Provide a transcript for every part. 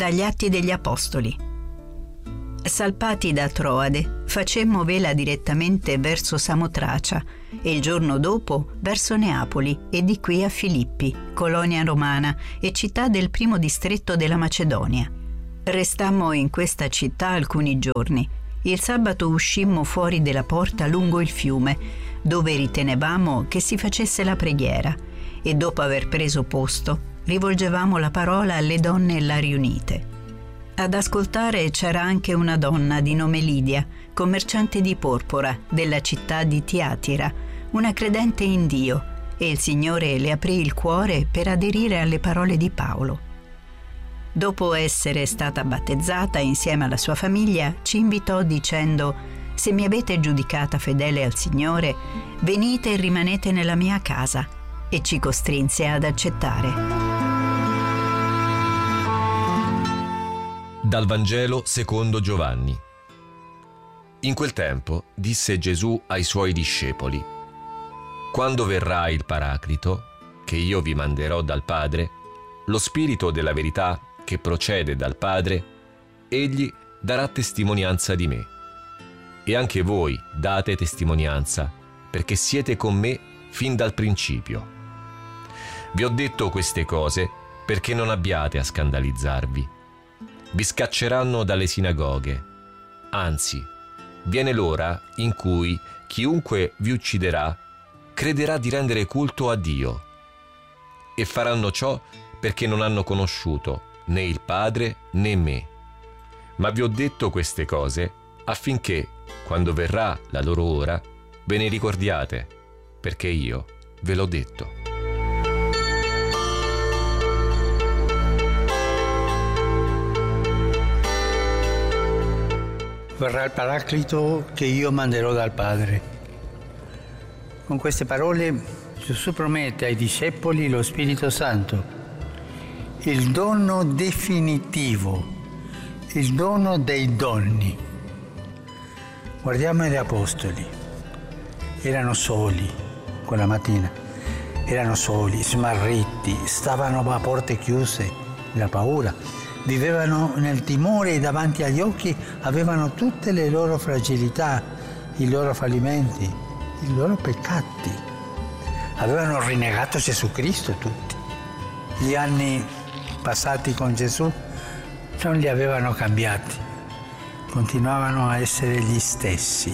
dagli Atti degli Apostoli. Salpati da Troade, facemmo vela direttamente verso Samotracia e il giorno dopo verso Neapoli e di qui a Filippi, colonia romana e città del primo distretto della Macedonia. Restammo in questa città alcuni giorni. Il sabato uscimmo fuori della porta lungo il fiume, dove ritenevamo che si facesse la preghiera, e dopo aver preso posto rivolgevamo la parola alle donne là riunite. Ad ascoltare c'era anche una donna di nome Lidia, commerciante di porpora della città di Tiatira, una credente in Dio, e il Signore le aprì il cuore per aderire alle parole di Paolo. Dopo essere stata battezzata insieme alla sua famiglia, ci invitò dicendo: «Se mi avete giudicata fedele al Signore, venite e rimanete nella mia casa», e ci costrinse ad accettare. Dal Vangelo secondo Giovanni. In quel tempo disse Gesù ai suoi discepoli: «Quando verrà il Paraclito, che io vi manderò dal Padre, lo Spirito della verità che procede dal Padre, egli darà testimonianza di me. E anche voi date testimonianza, perché siete con me fin dal principio. Vi ho detto queste cose perché non abbiate a scandalizzarvi. Vi scacceranno dalle sinagoghe. Anzi, viene l'ora in cui chiunque vi ucciderà crederà di rendere culto a Dio. E faranno ciò perché non hanno conosciuto né il Padre né me. Ma vi ho detto queste cose affinché, quando verrà la loro ora, ve ne ricordiate, perché io ve l'ho detto». Verrà il Paraclito che io manderò dal Padre. Con queste parole Gesù promette ai discepoli lo Spirito Santo, il dono definitivo, il dono dei doni. Guardiamo gli apostoli, erano soli quella mattina, erano soli, smarriti, stavano a porte chiuse, la paura. Vivevano nel timore e davanti agli occhi avevano tutte le loro fragilità, i loro fallimenti, i loro peccati. Avevano rinnegato Gesù Cristo tutti. Gli anni passati con Gesù non li avevano cambiati, continuavano a essere gli stessi.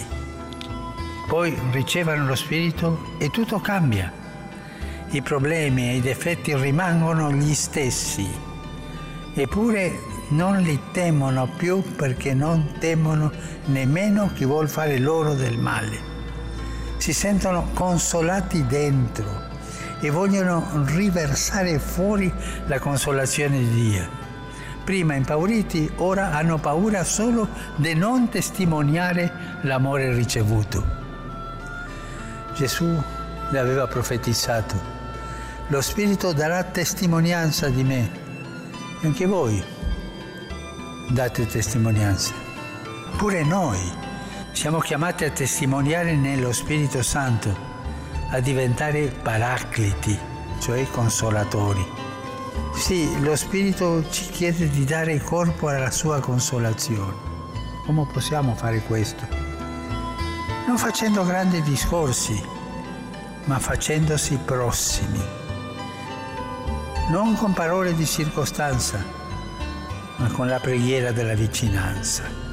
Poi ricevono lo Spirito e tutto cambia. I problemi e i difetti rimangono gli stessi. Eppure non li temono più perché non temono nemmeno chi vuol fare loro del male. Si sentono consolati dentro e vogliono riversare fuori la consolazione di Dio. Prima impauriti, ora hanno paura solo di non testimoniare l'amore ricevuto. Gesù le aveva profetizzato: «Lo Spirito darà testimonianza di me». Anche voi date testimonianza. Pure noi siamo chiamati a testimoniare nello Spirito Santo, a diventare paracliti, cioè consolatori. Sì, lo Spirito ci chiede di dare corpo alla sua consolazione. Come possiamo fare questo? Non facendo grandi discorsi, ma facendosi prossimi. Non con parole di circostanza, ma con la preghiera della vicinanza.